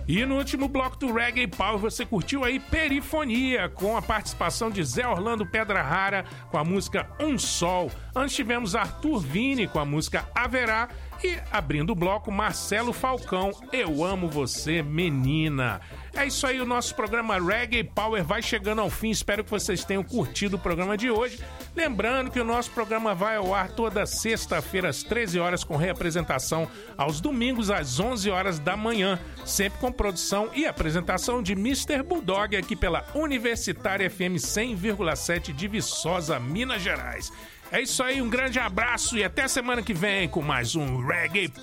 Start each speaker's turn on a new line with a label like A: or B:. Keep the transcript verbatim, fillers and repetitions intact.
A: E no último bloco do Reggae Power você curtiu aí Perifonia, com a participação de Zé Orlando Pedra Rara com a música Um Sol. Antes tivemos Arthur Vini com a música Haverá e, abrindo o bloco, Marcelo Falcão, Eu Amo Você, Menina. É isso aí, o nosso programa Reggae Power vai chegando ao fim. Espero que vocês tenham curtido o programa de hoje. Lembrando que o nosso programa vai ao ar toda sexta-feira às treze horas, com reapresentação aos domingos às onze horas da manhã, sempre com produção e apresentação de mister Bulldog aqui pela Universitária F M cem vírgula sete de Viçosa, Minas Gerais. É isso aí, um grande abraço e até semana que vem com mais um Reggae